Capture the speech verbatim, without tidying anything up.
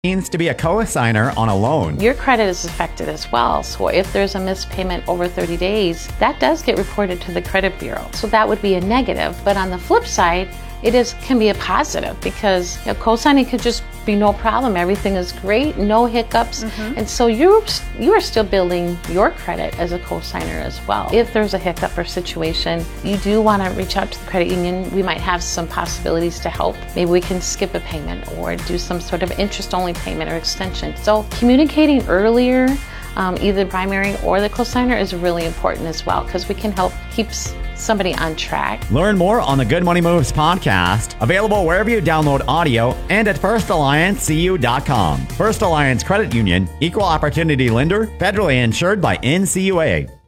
means to be a co-signer on a loan. Your credit is affected as well. So if there's a missed payment over thirty days, that does get reported to the credit bureau. So that would be a negative. But on the flip side, it is can be a positive because you know, co-signing could just be no problem. Everything is great, no hiccups. Mm-hmm. And so you you are still building your credit as a co-signer as well. If there's a hiccup or situation, you do want to reach out to the credit union. We might have some possibilities to help. Maybe we can skip a payment or do some sort of interest-only payment or extension. So communicating earlier, um, either the primary or the co-signer is really important as well because we can help keep somebody on track. Learn more on the Good Money Moves podcast, available wherever you download audio and at first alliance c u dot com. First Alliance Credit Union, equal opportunity lender, federally insured by N C U A.